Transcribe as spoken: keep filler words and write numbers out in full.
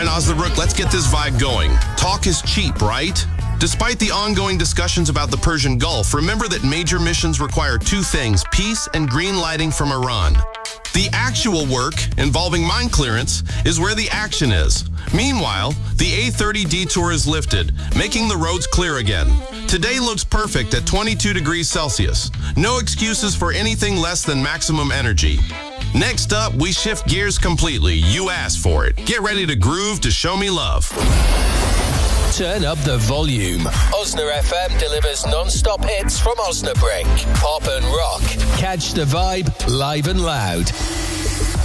right, Osnabrück, let's get this vibe going. Talk is cheap, right? Despite the ongoing discussions about the Persian Gulf, remember that major missions require two things, peace and green lighting from Iran. The actual work, involving mine clearance, is where the action is. Meanwhile, the A thirty detour is lifted, making the roads clear again. Today looks perfect at twenty-two degrees Celsius. No excuses for anything less than maximum energy. Next up, we shift gears completely. You asked for it. Get ready to groove to show me love. Turn up the volume. Osna F M delivers non-stop hits from Osnabrück. Pop and rock. Catch the vibe live and loud.